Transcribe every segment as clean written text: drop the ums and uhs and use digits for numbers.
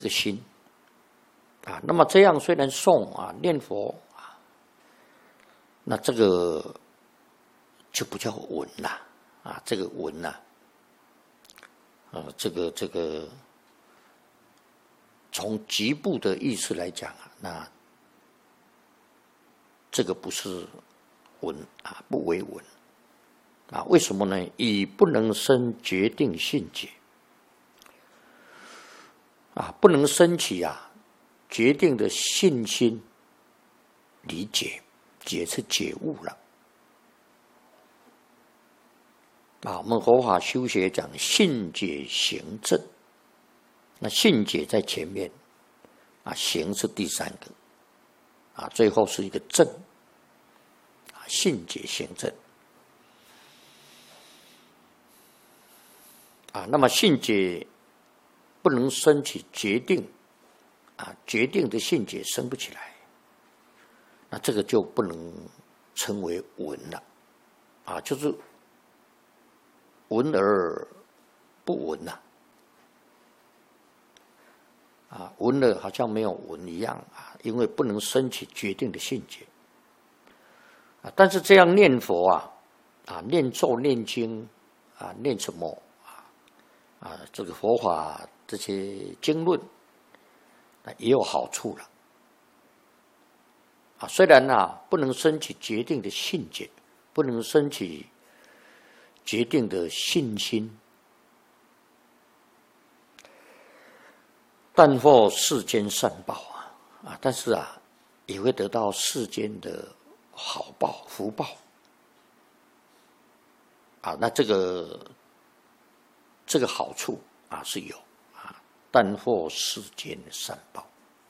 个心啊。那么这样虽然诵啊念佛啊，那这个就不叫文了啊。这个文呐，这个从局部的意思来讲啊，那这个不是文啊，不为文啊。为什么呢？以不能生决定信解啊，不能升起啊决定的信心理解，解是觉悟了啊。我们佛法修学讲信解行证，那信解在前面啊，行是第三个啊，最后是一个证啊，信解行证啊。那么信解不能升起决定啊，决定的信解升不起来，那这个就不能称为文了啊，就是闻而不闻了啊，闻了好像没有闻一样啊，因为不能升起决定的信解啊。但是这样念佛啊，念咒念经啊，念什么啊，这个佛法这些经论也有好处了啊。虽然不能升起决定的信解，不能升起决定的信心，但获世间善报啊，但是也会得到世间的好报福报啊。那这个好处是有啊，但获世间的善报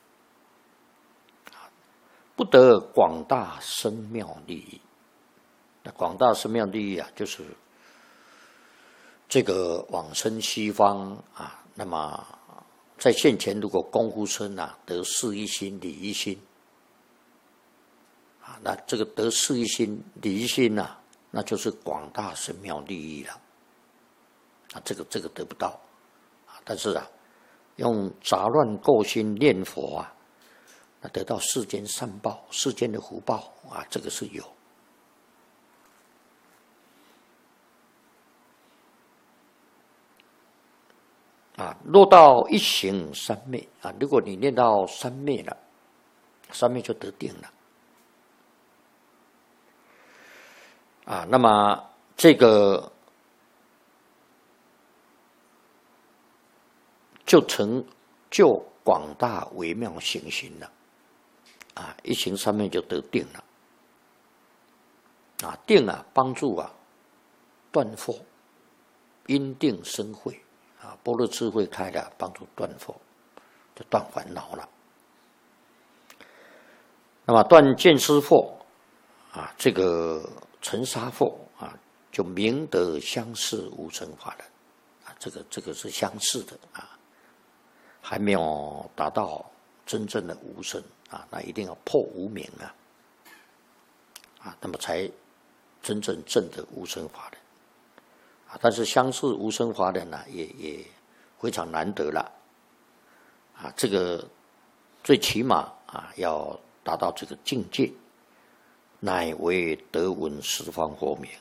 啊，不得广大深妙利益。那广大深妙利益就是这个往生西方啊。那么在现前，如果功夫深得事一心理一心啊，那这个得事一心理一心那就是广大深妙利益了啊。这个得不到啊，但是用杂乱垢心念佛那得到世间善报、世间的福报啊，这个是有。落到一行三昧啊，如果你念到三昧了，三昧就得定了啊。那么这个就成就广大微妙行心了啊，一行三昧就得定了啊。定帮助断惑，因定生慧啊，般若智慧开了，帮助断惑，就断烦恼了。那么断见思惑啊，这个尘沙惑啊，就明得相似无生法忍啊，这个是相似的啊，还没有达到真正的无生啊，那一定要破无明啊，那么才真正证得无生法忍。但是相似无生法忍也非常难得了啊！这个最起码要达到这个境界，乃为得闻十方佛名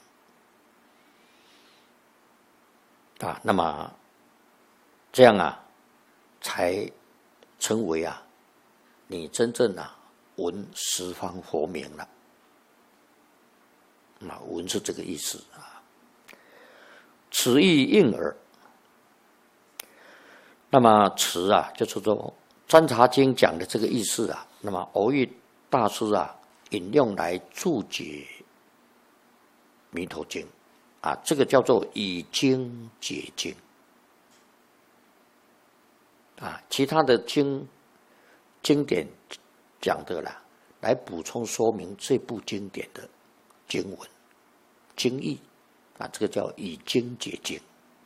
啊。那么这样才成为你真正闻十方佛名了。闻是这个意思啊。此意应耳。那么此就是说《占察经》讲的这个意思那么偶遇大师引用来注解弥陀经这个叫做以经解经其他的经典讲的来补充说明这部经典的经文经义这个叫以经解经。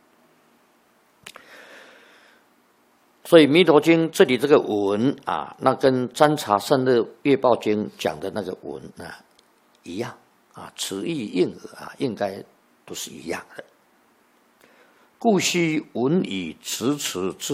所以弥陀经这里这个文那跟占察胜乐月报经讲的那个文一样此意应耳应该都是一样的。故须闻以持持自